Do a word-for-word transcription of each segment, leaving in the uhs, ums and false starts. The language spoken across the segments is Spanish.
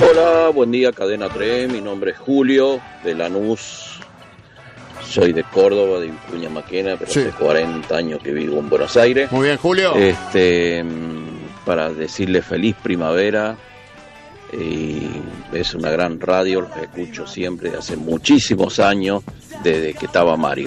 Hola, buen día, Cadena tres. Mi nombre es Julio, de Lanús. Soy de Córdoba, de Vicuña Maquena, pero Sí. hace cuarenta años que vivo en Buenos Aires. Muy bien, Julio. Este, para decirle feliz primavera. Y es una gran radio, los escucho siempre, de hace muchísimos años, desde que estaba Mario.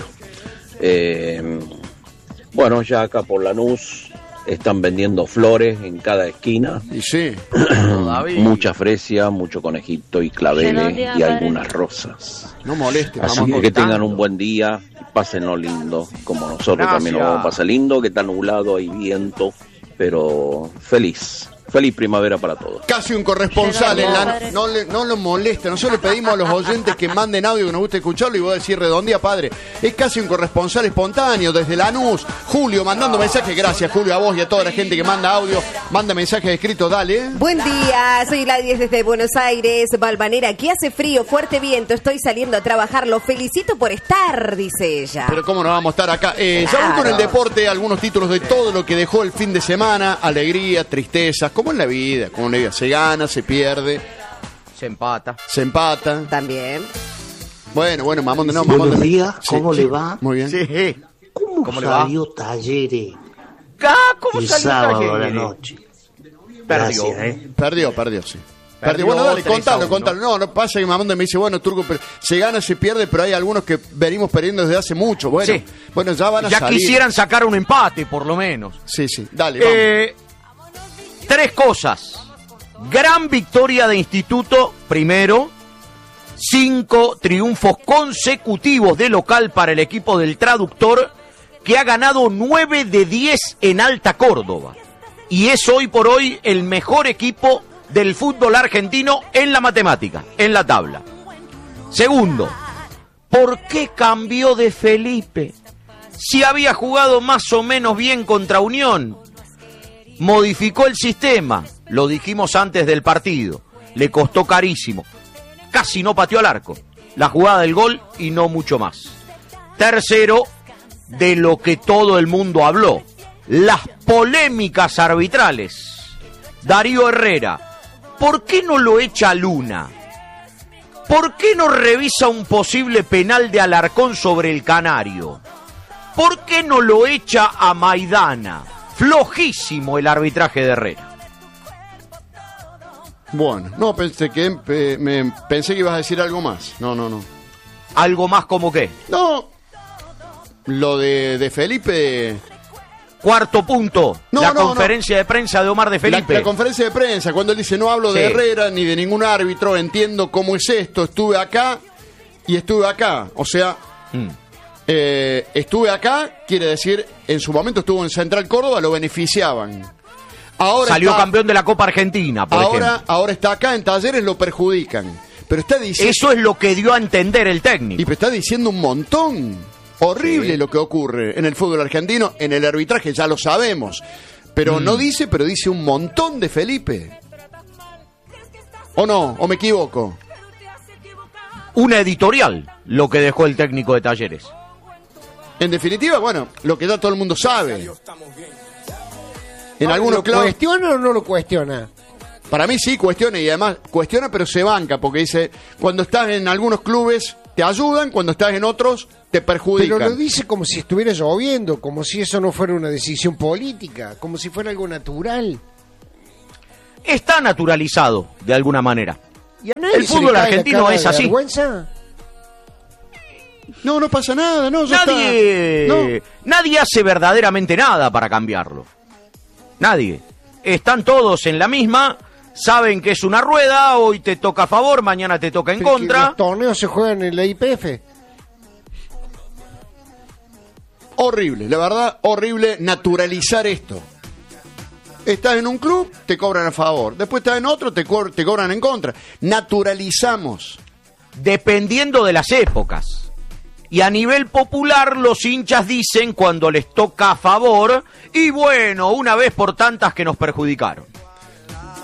Eh, bueno, ya acá por Lanús están vendiendo flores en cada esquina. Y sí. Mucha fresia, mucho conejito y claveles y algunas rosas. No moleste. Así vamos que, que contando. tengan un buen día, pásenlo lindo, como nosotros Gracias. también lo vamos a pasar lindo, que está nublado, hay viento, pero feliz. Feliz primavera para todos. Casi un corresponsal en la... No, le, no lo moleste. Nosotros le pedimos a los oyentes que manden audio, que nos guste escucharlo, y voy a decir redondía, padre. Es casi un corresponsal espontáneo desde Lanús. Julio mandando mensajes. Gracias, Julio, a vos y a toda la gente que manda audio. Manda mensajes escritos, dale. Buen día, soy la diez desde Buenos Aires, Valvanera. Aquí hace frío, fuerte viento, estoy saliendo a trabajar. Lo felicito por estar, dice ella. Pero cómo no vamos a estar acá. Eh, Claro. Ya voy con el deporte, algunos títulos de todo lo que dejó el fin de semana. Alegría, tristeza, como en la vida. Como en la vida. Se gana, se pierde, Se empata. se empata. También. Bueno, bueno, mamón de no, mamón Buenos de días, ¿cómo Sí, le sí. va? Muy bien. Sí. ¿Cómo, ¿Cómo le va? salió Talleres Ah, ¿Cómo el salió sábado a la Talleres? noche? Perdió. Gracias, ¿eh? Perdió, perdió, sí. Perdió. Perdió Bueno, dale, tres a contalo, uno. contalo. No, no pasa que Mamonde me dice, bueno, Turco, pero se gana, se pierde, pero hay algunos que venimos perdiendo desde hace mucho. Bueno, Sí. bueno, ya van a Ya salir. quisieran sacar un empate, por lo menos. Sí, sí, dale, vamos. Eh, tres cosas. Gran victoria de Instituto, primero. Cinco triunfos consecutivos de local para el equipo del Traductor, que ha ganado nueve de diez en Alta Córdoba. Y es hoy por hoy el mejor equipo del fútbol argentino en la matemática, en la tabla. Segundo, ¿por qué cambió de Felipe? Si había jugado más o menos bien contra Unión. Modificó el sistema, lo dijimos antes del partido, le costó carísimo, casi no pateó al arco, la jugada del gol y no mucho más. Tercero, de lo que todo el mundo habló, las polémicas arbitrales. Darío Herrera, ¿por qué no lo echa a Luna? ¿Por qué no revisa un posible penal de Alarcón sobre el Canario? ¿Por qué no lo echa a Maidana? Flojísimo el arbitraje de Herrera. Bueno, no, pensé que, eh, me, pensé que ibas a decir algo más. No, no, no. ¿Algo más como qué? No, lo de, de Felipe... Cuarto punto, No, la no, conferencia de prensa de Omar de Felipe. La, la conferencia de prensa, cuando él dice, no hablo de Sí. Herrera ni de ningún árbitro, entiendo cómo es esto, estuve acá y estuve acá. O sea, Mm. eh, estuve acá, quiere decir, en su momento estuvo en Central Córdoba, lo beneficiaban. Ahora Salió está, campeón de la Copa Argentina, por ahora, ejemplo. ahora está acá, en Talleres lo perjudican. Pero está diciendo... Eso es lo que dio a entender el técnico. Y está diciendo un montón. Horrible Sí. lo que ocurre en el fútbol argentino, en el arbitraje, ya lo sabemos. Pero Mm. no dice, pero dice un montón de Felipe. ¿O no? ¿O me equivoco? Una editorial, lo que dejó el técnico de Talleres. En definitiva, bueno, lo que ya todo el mundo sabe. En algunos ¿Lo clubes... cuestiona o no lo cuestiona? Para mí sí cuestiona, y además cuestiona pero se banca, porque dice, cuando estás en algunos clubes te ayudan, cuando estás en otros te perjudican. Pero lo dice como si estuviera lloviendo, como si eso no fuera una decisión política, como si fuera algo natural. Está naturalizado, de alguna manera. ¿Y a nadie El se le fútbol cae la argentino cara es de así. vergüenza? No, no pasa nada, no, ya Nadie, está. No. nadie hace verdaderamente nada para cambiarlo. Nadie. Están todos en la misma, saben que es una rueda, hoy te toca a favor, mañana te toca en Pero que contra. Los torneos se juegan en la I P F. Horrible, la verdad, horrible naturalizar esto. Estás en un club, te cobran a favor. Después estás en otro, te, co- te cobran en contra. Naturalizamos. Dependiendo de las épocas. Y a nivel popular los hinchas dicen cuando les toca a favor, y bueno, una vez por tantas que nos perjudicaron.